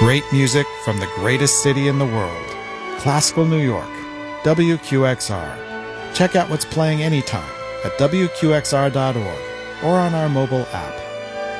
Great music from the greatest city in the world, Classical New York, WQXR. Check out what's playing anytime at WQXR.org or on our mobile app.